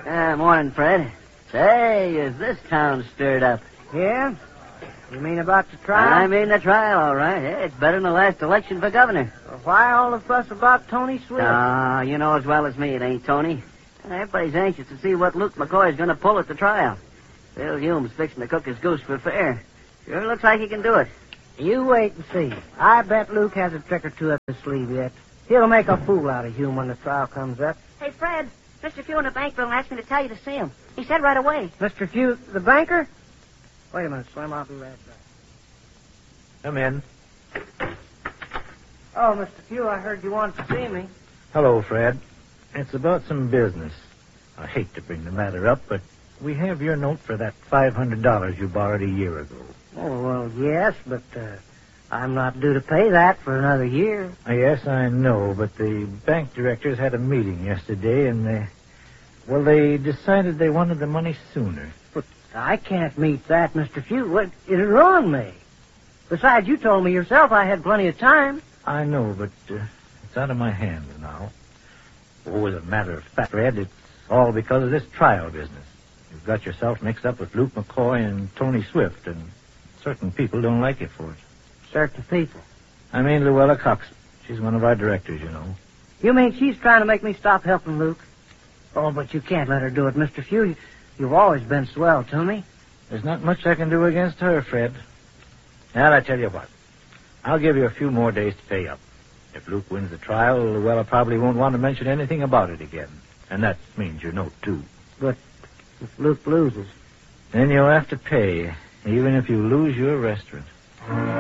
Morning, Fred. Say, is this town stirred up? Yeah? You mean about the trial? I mean the trial, all right. Hey, it's better than the last election for governor. Well, why all the fuss about Tony Swift? You know as well as me it ain't Tony. Everybody's anxious to see what Luke McCoy is going to pull at the trial. Bill Hume's fixing to cook his goose for fair. Sure looks like he can do it. You wait and see. I bet Luke has a trick or two up his sleeve yet. He'll make a fool out of Hume when the trial comes up. Hey, Fred, Mr. Few in the bank bill asked me to tell you to see him. He said right away. Mr. Few, the banker? Wait a minute, Slim. I'll be right back. Come in. Oh, Mr. Few, I heard you wanted to see me. Hello, Fred. It's about some business. I hate to bring the matter up, but we have your note for that $500 you borrowed a year ago. Oh, well, yes, but I'm not due to pay that for another year. Yes, I know, but the bank directors had a meeting yesterday, and they decided they wanted the money sooner. But I can't meet that, Mr. Few. It'll ruin me. Besides, you told me yourself I had plenty of time. I know, but it's out of my hands now. Oh, as a matter of fact, Fred, it's all because of this trial business. You've got yourself mixed up with Luke McCoy and Tony Swift, and certain people don't like you for it. Certain people? I mean Luella Cox. She's one of our directors, you know. You mean she's trying to make me stop helping Luke? Oh, but you can't let her do it, Mr. Few. You've always been swell to me. There's not much I can do against her, Fred. Now, I tell you what. I'll give you a few more days to pay up. If Luke wins the trial, Luella probably won't want to mention anything about it again. And that means your note, too. But if Luke loses? Then you'll have to pay, even if you lose your restaurant.